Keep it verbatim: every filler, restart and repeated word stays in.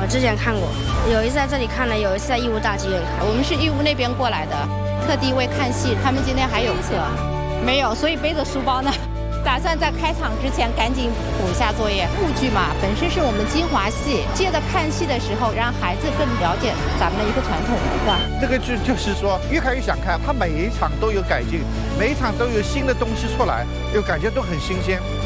我之前看过，有一次在这里看了，有一次在义乌大剧院看。 我们是义乌那边过来的，特地为看戏。他们今天还有课，没有，所以背着书包呢。打算在开场之前赶紧补一下作业。沪剧嘛，本身是我们精华戏，借着看戏的时候，让孩子更了解咱们的一个传统文化。 这个剧就是说，越看越想看，它每一场都有改进，每一场都有新的东西出来，又感觉都很新鲜。